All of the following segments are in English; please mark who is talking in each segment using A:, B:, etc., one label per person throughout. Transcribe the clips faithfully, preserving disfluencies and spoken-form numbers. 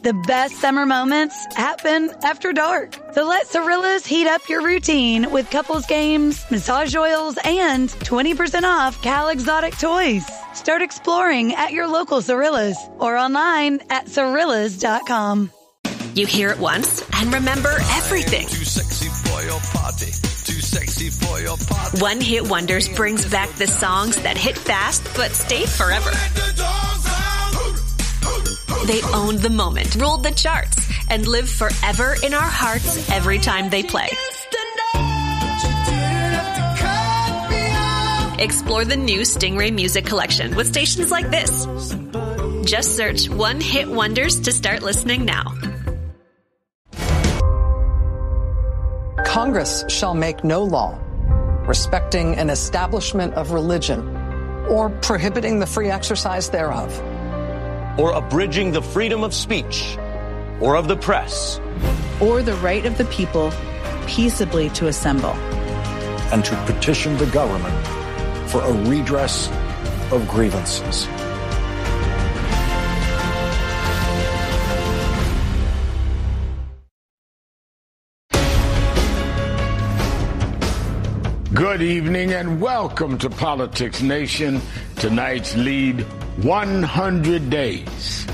A: The best summer moments happen after dark. So let Cirillas heat up your routine with couples games, massage oils, and twenty percent off Cal Exotic toys. Start exploring at your local Cirillas or online at Cirillas dot com.
B: You hear it once and remember everything.
C: Too sexy for your party. Too sexy for your party.
B: One Hit Wonders brings back the songs that hit fast but stayed forever. They owned the moment, ruled the charts, and live forever in our hearts every time they play. Explore the new Stingray Music Collection with stations like this. Just search One Hit Wonders to start listening now.
D: Congress shall make no law respecting an establishment of religion or prohibiting the free exercise thereof,
E: or abridging the freedom of speech or of the press,
F: or the right of the people peaceably to assemble,
G: and to petition the government for a redress of grievances.
H: Good evening and welcome to Politics Nation. Tonight's lead, one hundred days.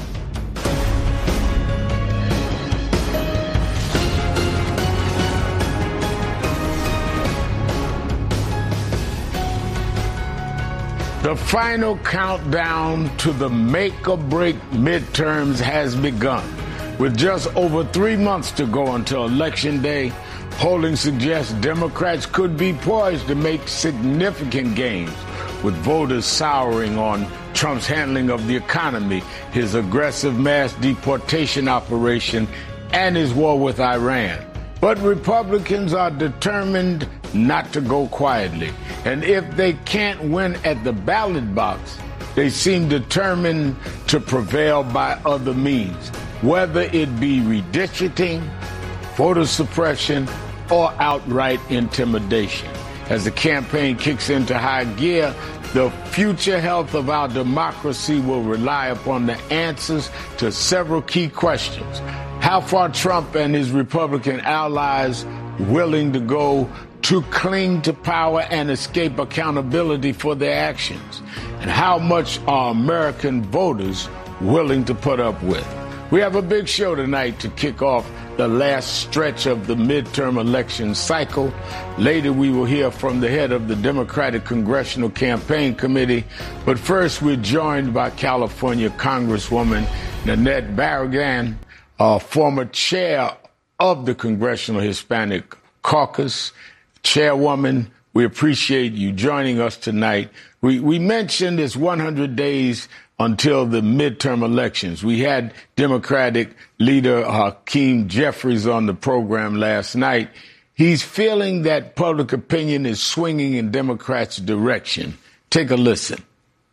H: The final countdown to the make-or-break midterms has begun. With just over three months to go until Election Day, polling suggests Democrats could be poised to make significant gains, with voters souring on Trump's handling of the economy, his aggressive mass deportation operation, and his war with Iran. But Republicans are determined not to go quietly. And if they can't win at the ballot box, they seem determined to prevail by other means, whether it be redistricting, voter suppression, or outright intimidation. As the campaign kicks into high gear, the future health of our democracy will rely upon the answers to several key questions. How far Trump and his Republican allies willing to go to cling to power and escape accountability for their actions? And how much are American voters willing to put up with? We have a big show tonight to kick off the last stretch of the midterm election cycle. Later, we will hear from the head of the Democratic Congressional Campaign Committee. But first, we're joined by California Congresswoman Nanette Barragán, uh, former chair of the Congressional Hispanic Caucus. Chairwoman, we appreciate you joining us tonight. We, we mentioned it's one hundred days until the midterm elections. We had Democratic leader Hakeem Jeffries on the program last night. He's feeling that public opinion is swinging in Democrats' direction. Take a listen.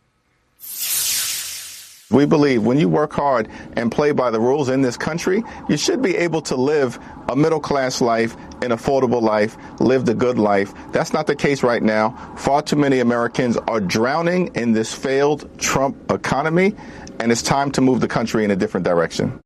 I: We believe when you work hard and play by the rules in this country, you should be able to live a middle-class life, an affordable life, live the good life. That's not the case right now. Far too many Americans are drowning in this failed Trump economy, and it's time to move the country in a different direction.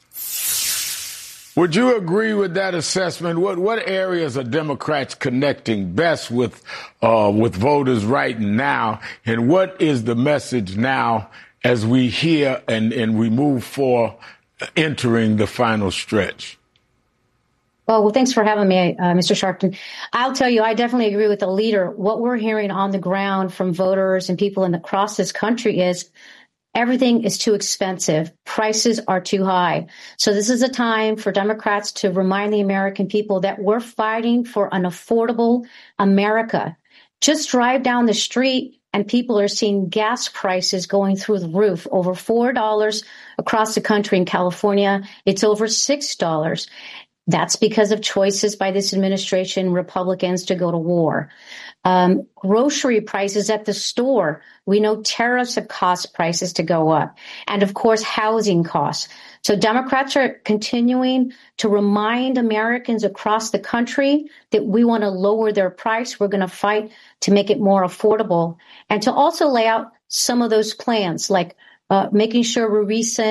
H: Would you agree with that assessment? What what areas are Democrats connecting best with uh, with voters right now, and what is the message now as we hear and, and we move for entering the final stretch?
J: Well, well, thanks for having me, uh, Mister Sharpton. I'll tell you, I definitely agree with the leader. What we're hearing on the ground from voters and people in the, across this country is everything is too expensive. Prices are too high. So this is a time for Democrats to remind the American people that we're fighting for an affordable America. Just drive down the street and people are seeing gas prices going through the roof, over four dollars across the country. In California, it's over six dollars. That's because of choices by this administration, Republicans, to go to war. Um, grocery prices at the store. We know tariffs have caused prices to go up. And, of course, housing costs. So Democrats are continuing to remind Americans across the country that we want to lower their price. We're going to fight to make it more affordable and to also lay out some of those plans, like uh, making sure we rescind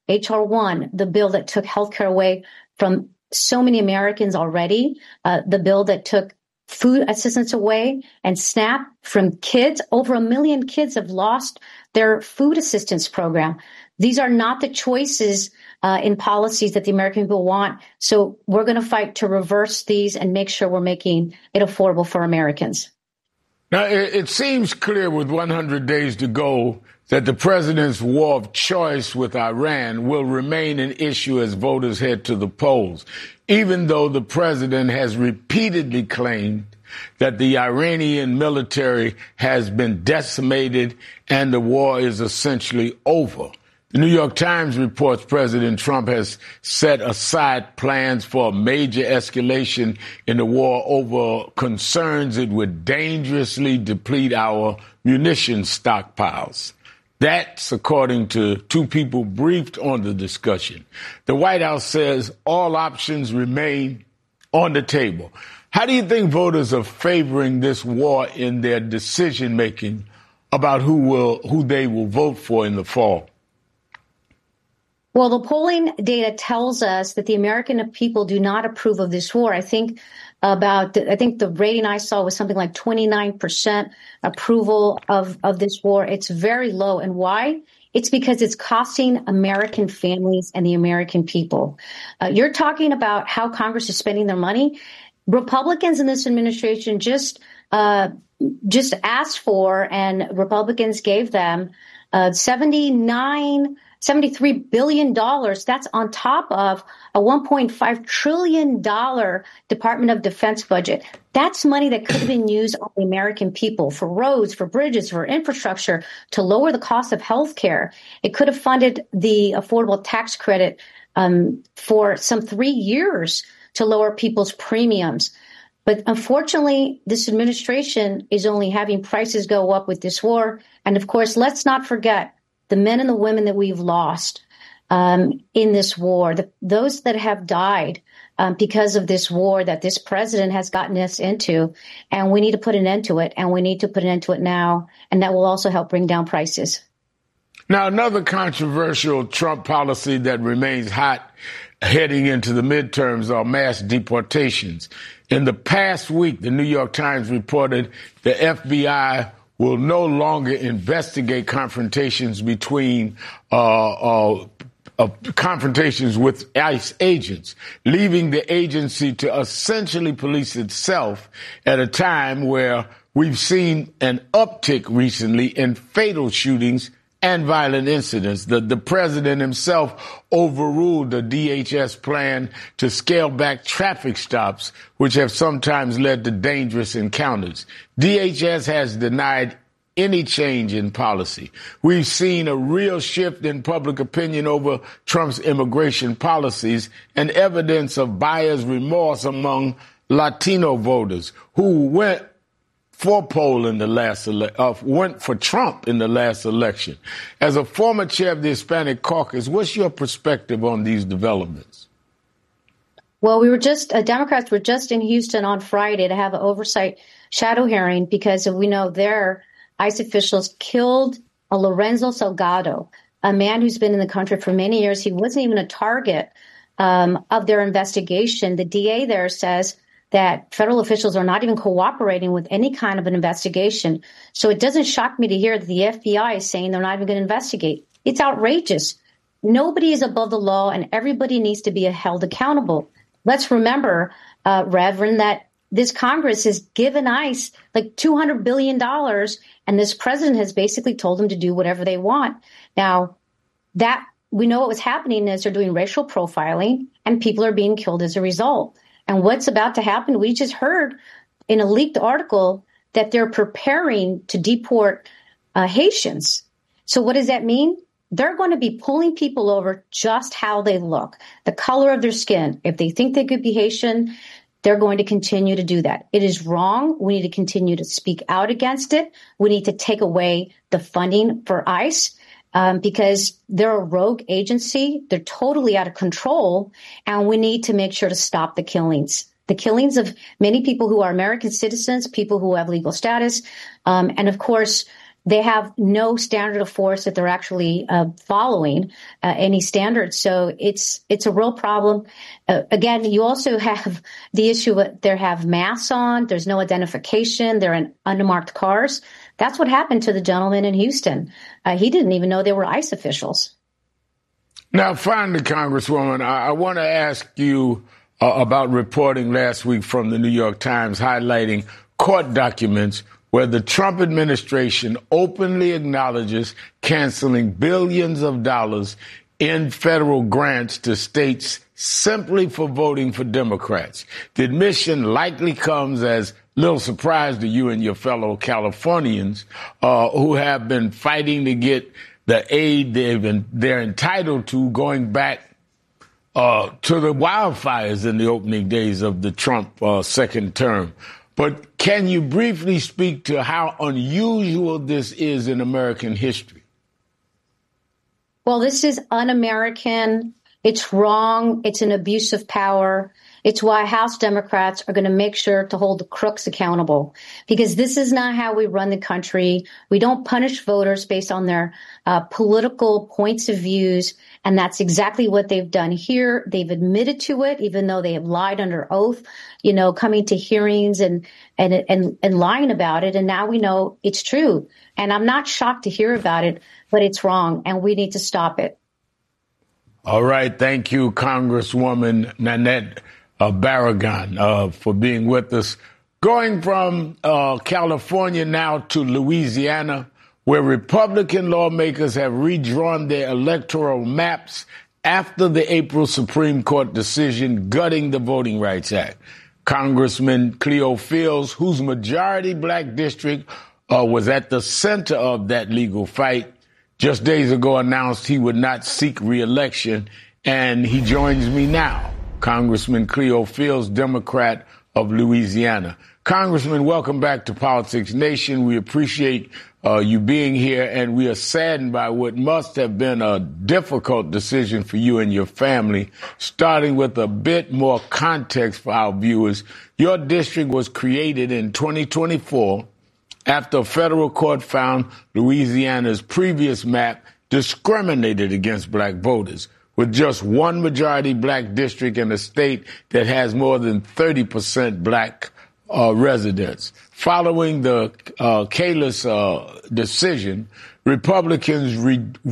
J: H R one, the bill that took healthcare away from so many Americans already, uh, the bill that took food assistance away and SNAP from kids. Over a million kids have lost their food assistance program. These are not the choices uh, in policies that the American people want. So we're going to fight to reverse these and make sure we're making it affordable for Americans.
H: Now, it, it seems clear with one hundred days to go that the president's war of choice with Iran will remain an issue as voters head to the polls, even though the president has repeatedly claimed that the Iranian military has been decimated and the war is essentially over. The New York Times reports President Trump has set aside plans for a major escalation in the war over concerns it would dangerously deplete our munition stockpiles. That's according to two people briefed on the discussion. The White House says all options remain on the table. How do you think voters are favoring this war in their decision making about who will who they will vote for in the fall?
J: Well, the polling data tells us that the American people do not approve of this war. I think about, I think the rating I saw was something like twenty-nine percent approval of, of this war. It's very low. And why? It's because it's costing American families and the American people. Uh, you're talking about how Congress is spending their money. Republicans in this administration just, uh, just asked for, and Republicans gave them, uh, seventy-nine seventy-three billion dollars. That's on top of a one point five trillion dollars Department of Defense budget. That's money that could have been used on the American people for roads, for bridges, for infrastructure, to lower the cost of health care. It could have funded the affordable tax credit um, for some three years to lower people's premiums. But unfortunately, this administration is only having prices go up with this war. And of course, let's not forget the men and the women that we've lost um, in this war, the, those that have died um, because of this war that this president has gotten us into. And we need to put an end to it. And we need to put an end to it now. And that will also help bring down prices.
H: Now, another controversial Trump policy that remains hot heading into the midterms are mass deportations. In the past week, the New York Times reported the F B I will no longer investigate confrontations between uh, uh, uh, confrontations with ICE agents, leaving the agency to essentially police itself at a time where we've seen an uptick recently in fatal shootings and violent incidents. The, the president himself overruled the D H S plan to scale back traffic stops, which have sometimes led to dangerous encounters. D H S has denied any change in policy. We've seen a real shift in public opinion over Trump's immigration policies and evidence of buyer's remorse among Latino voters who went for poll in the last ele- uh, went for Trump in the last election. As a former chair of the Hispanic Caucus, what's your perspective on these developments?
J: Well, we were just, uh, Democrats were just in Houston on Friday to have an oversight shadow hearing because we know their ICE officials killed a Lorenzo Salgado, a man who's been in the country for many years. He wasn't even a target um, of their investigation. The D A there says that federal officials are not even cooperating with any kind of an investigation. So it doesn't shock me to hear that the F B I is saying they're not even going to investigate. It's outrageous. Nobody is above the law, and everybody needs to be held accountable. Let's remember, uh, Reverend, that this Congress has given ICE like two hundred billion dollars, and this president has basically told them to do whatever they want. Now, that we know what was happening is they're doing racial profiling, and people are being killed as a result. And what's about to happen, we just heard in a leaked article that they're preparing to deport uh, Haitians. So what does that mean? They're going to be pulling people over just how they look, the color of their skin. If they think they could be Haitian, they're going to continue to do that. It is wrong. We need to continue to speak out against it. We need to take away the funding for ICE. Um, because they're a rogue agency. They're totally out of control. And we need to make sure to stop the killings, the killings of many people who are American citizens, people who have legal status. Um, and of course, they have no standard of force that they're actually uh, following uh, any standards. So it's it's a real problem. Uh, again, you also have the issue that they have masks on. There's no identification. They're in unmarked cars. That's what happened to the gentleman in Houston. Uh, he didn't even know they were ICE officials.
H: Now, finally, Congresswoman, I, I want to ask you uh, about reporting last week from the New York Times highlighting court documents where the Trump administration openly acknowledges canceling billions of dollars in federal grants to states simply for voting for Democrats. The admission likely comes as little surprise to you and your fellow Californians uh, who have been fighting to get the aid they've been, they're entitled to going back uh, to the wildfires in the opening days of the Trump uh, second term. But can you briefly speak to how unusual this is in American history?
J: Well, this is un-American. It's wrong. It's an abuse of power. It's why House Democrats are going to make sure to hold the crooks accountable, because this is not how we run the country. We don't punish voters based on their uh, political points of views. And that's exactly what they've done here. They've admitted to it, even though they have lied under oath, you know, coming to hearings and, and, and, and lying about it. And now we know it's true. And I'm not shocked to hear about it, but it's wrong and we need to stop it.
H: All right. Thank you, Congresswoman Nanette uh, Barragán, uh, for being with us. Going from uh, California now to Louisiana, where Republican lawmakers have redrawn their electoral maps after the April Supreme Court decision gutting the Voting Rights Act. Congressman Cleo Fields, whose majority black district uh, was at the center of that legal fight, just days ago announced he would not seek re-election, and he joins me now, Congressman Cleo Fields, Democrat of Louisiana. Congressman, welcome back to Politics Nation. We appreciate uh, you being here, and we are saddened by what must have been a difficult decision for you and your family. Starting with a bit more context for our viewers, your district was created in twenty twenty-four after a federal court found Louisiana's previous map discriminated against black voters. With just one majority black district in a state that has more than thirty percent black uh, residents. Following the uh, Kalus uh, decision, Republicans re-